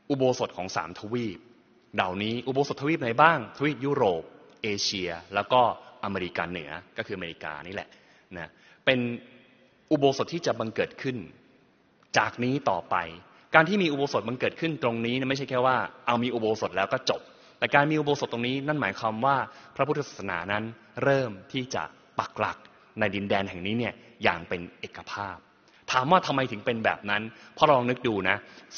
อุโบสถของ3ทวีปเหล่านี้อุโบสถทวีปไหนบ้างทวีปยุโรปเอเชียแล้วก็อเมริกาเหนือก็คืออเมริกานี่แหละนะเป็นอุโบสถที่จะบังเกิดขึ้นจากนี้ต่อไปการที่มีอุโบสถบังเกิดขึ้นตรงนี้ไม่ใช่แค่ว่าเอามีอุโบสถแล้วก็จบแต่การมีอุโบสถตรงนี้นั่นหมายความว่าพระพุทธศาสนานั้นเริ่มที่จะปักหลักในดินแดนแห่งนี้เนี่ยอย่างเป็นเอกภาพถามว่าทำไมถึงเป็นแบบนั้นเพราะลองนึกดูนะ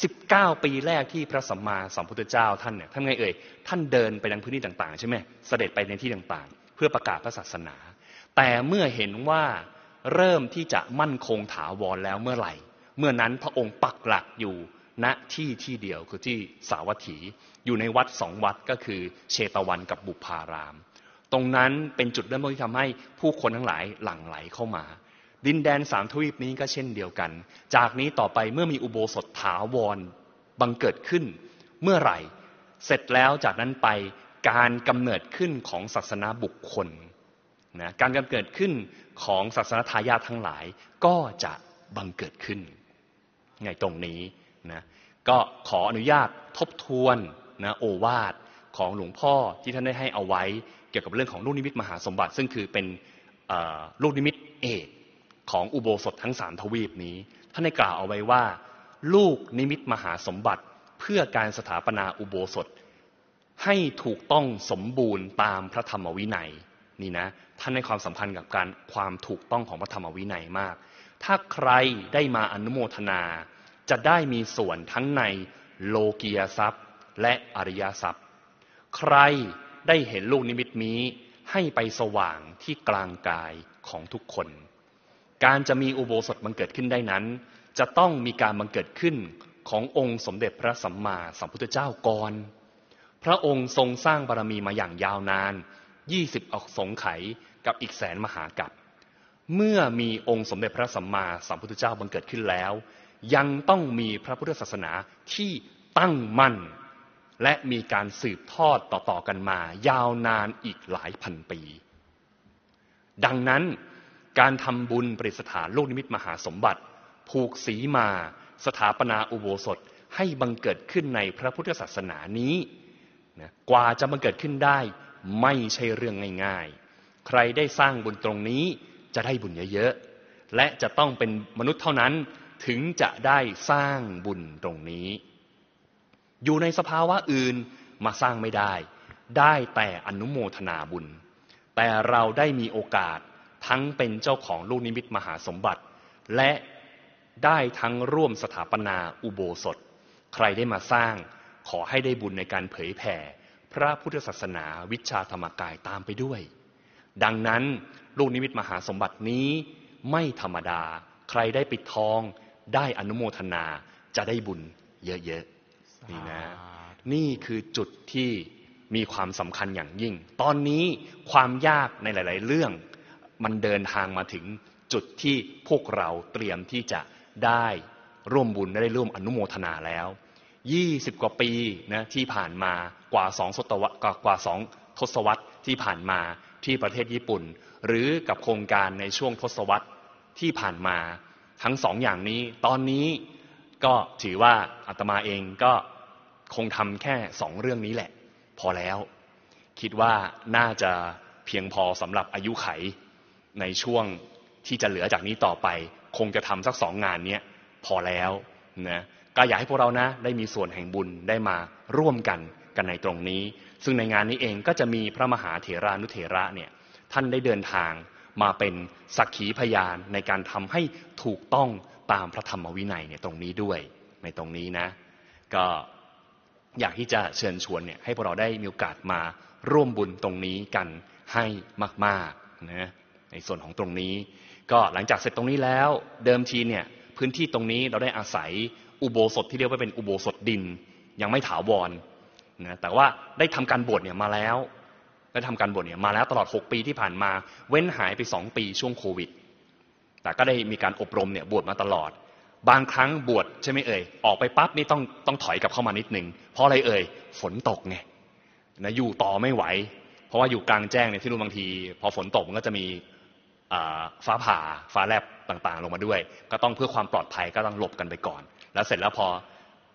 19 ปีแรกที่พระสัมมาสัมพุทธเจ้าท่านเนี่ยท่านไงท่านเดินไปยังพื้นที่ต่างๆใช่ไหมเสด็จไปในที่ต่างๆเพื่อประกาศพระศาสนาแต่เมื่อเห็นว่าเริ่มที่จะมั่นคงถาวรแล้วเมื่อไหร่เมื่อนั้นพระองค์ปักหลักอยู่ณที่เดียวคือที่สาวัตถีอยู่ในวัด2 วัดก็คือเชตวันกับบุพารามตรงนั้นเป็นจุดเริ่มต้นที่ทำให้ผู้คนทั้งหลายหลั่งไหลเข้ามาดินแดน3 ทวีปนี้ก็เช่นเดียวกันจากนี้ต่อไปเมื่อมีอุโบสถถาวรบังเกิดขึ้นเมื่อไหร่เสร็จแล้วจากนั้นไปการกำเนิดขึ้นของศาสนาบุคคลนะการกำเนิดขึ้นของศาสนาทายาททั้งหลายก็จะบังเกิดขึ้นในตรงนี้นะก็ขออนุญาตทบทวนนะโอวาทของหลวงพ่อที่ท่านได้ให้เอาไว้เกี่ยวกับเรื่องของลูกนิมิตมหาสมบัติซึ่งคือเป็นลูกนิมิตเอกของอุโบสถทั้ง3 ทวีปนี้ท่านได้กล่าวเอาไว้ว่าลูกนิมิตมหาสมบัติเพื่อการสถาปนาอุโบสถให้ถูกต้องสมบูรณ์ตามพระธรรมวินัยนี่นะท่านให้ความสำคัญกับการความถูกต้องของพระธรรมวินัยมากถ้าใครได้มาอนุโมทนาจะได้มีส่วนทั้งในโลกียทรัพย์และอริยทรัพย์ใครได้เห็นลูกนิมิตนี้ให้ไปสว่างที่กลางกายของทุกคนการจะมีอุโบสถบังเกิดขึ้นได้นั้นจะต้องมีการบังเกิดขึ้นขององค์สมเด็จพระสัมมาสัมพุทธเจ้าก่อนพระองค์ทรงสร้างบารมีมาอย่างยาวนาน20 อสงไขยกับอีก100,000 มหากัปเมื่อมีองค์สมเด็จพระสัมมาสัมพุทธเจ้าบังเกิดขึ้นแล้วยังต้องมีพระพุทธศาสนาที่ตั้งมั่นและมีการสืบทอดต่อๆกันมายาวนานอีกหลายพันปีดังนั้นการทำบุญประดิษฐานลูกนิมิตมหาสมบัติผูกสีมาสถาปนาอุโบสถให้บังเกิดขึ้นในพระพุทธศาสนานี้กว่าจะบังเกิดขึ้นได้ไม่ใช่เรื่องง่ายๆใครได้สร้างบุญตรงนี้จะได้บุญเยอะๆและจะต้องเป็นมนุษย์เท่านั้นถึงจะได้สร้างบุญตรงนี้อยู่ในสภาวะอื่นมาสร้างไม่ได้ได้แต่อนุโมทนาบุญแต่เราได้มีโอกาสทั้งเป็นเจ้าของลูกนิมิตมหาสมบัติและได้ทั้งร่วมสถาปนาอุโบสถใครได้มาสร้างขอให้ได้บุญในการเผยแผ่พระพุทธศาสนาวิชาธรรมกายตามไปด้วยดังนั้นลูกนิมิตมหาสมบัตินี้ไม่ธรรมดาใครได้ปิดทองได้อนุโมทนาจะได้บุญเยอะๆนี่นะนี่คือจุดที่มีความสำคัญอย่างยิ่งตอนนี้ความยากในหลายๆเรื่องมันเดินทางมาถึงจุดที่พวกเราเตรียมที่จะได้ร่วมบุญได้ร่วมอนุโมทนาแล้ว20 กว่าปีนะที่ผ่านมากว่า2 ทศวรรษที่ผ่านมาที่ประเทศญี่ปุ่นหรือกับโครงการในช่วงทศวรรษที่ผ่านมาทั้ง2 อย่างนี้ตอนนี้ก็ถือว่าอาตมาเองก็คงทำแค่2 เรื่องนี้แหละพอแล้วคิดว่าน่าจะเพียงพอสำหรับอายุไขในช่วงที่จะเหลือจากนี้ต่อไปคงจะทำสัก2 งานนี้พอแล้วนะก็อยากให้พวกเรานะได้มีส่วนแห่งบุญได้มาร่วมกันในตรงนี้ซึ่งในงานนี้เองก็จะมีพระมหาเถรานุเถระเนี่ยท่านได้เดินทางมาเป็นสักขีพยานในการทำให้ถูกต้องตามพระธรรมวินัยเนี่ยตรงนี้ด้วยในตรงนี้นะก็อยากที่จะเชิญชวนเนี่ยให้พวกเราได้มีโอกาสมาร่วมบุญตรงนี้กันให้มากๆนะในส่วนของตรงนี้ก็หลังจากเสร็จตรงนี้แล้วเดิมทีเนี่ยพื้นที่ตรงนี้เราได้อาศัยอุโบสถที่เรียกว่าเป็นอุโบสถดินยังไม่ถาวรนะแต่ว่าได้ทำการบวชเนี่ยมาแล้วได้ทำการบวชเนี่ยมาแล้วตลอด6 ปีที่ผ่านมาเว้นหายไป2 ปีช่วงโควิดแต่ก็ได้มีการอบรมเนี่ยบวชมาตลอดบางครั้งบวชใช่ไหมออกไปปั๊บนี่ต้องถอยกลับเข้ามานิดนึงเพราะอะไรฝนตกไงนะอยู่ต่อไม่ไหวเพราะว่าอยู่กลางแจ้งเนี่ยที่นู่นบางทีพอฝนตกมันก็จะมีฟ้าผ่าฟ้าแลบต่างๆลงมาด้วยก็ต้องเพื่อความปลอดภัยก็ต้องหลบกันไปก่อนแล้วเสร็จแล้วพอ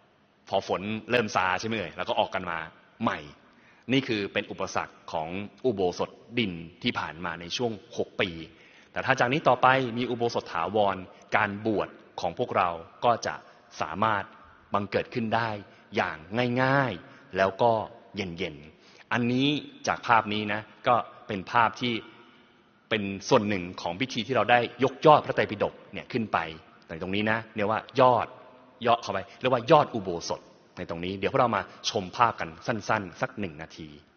พอฝนเริ่มซาใช่ไหมแล้วก็ออกกันมาใหม่นี่คือเป็นอุปสรรคของอุโบสถดินที่ผ่านมาในช่วง6 ปีแต่ถ้าจากนี้ต่อไปมีอุโบสถถาวรการบวชของพวกเราก็จะสามารถบังเกิดขึ้นได้อย่างง่ายๆแล้วก็เย็นๆอันนี้จากภาพนี้นะก็เป็นภาพที่เป็นส่วนหนึ่งของพิธีที่เราได้ยกยอดพระไตรปิฎกเนี่ยขึ้นไปในตรงนี้นะเรียกว่ายอดเข้าไปเรียกว่ายอดอุโบสถในตรงนี้เดี๋ยวพวกเรามาชมภาพกันสั้นๆสัก1 นาที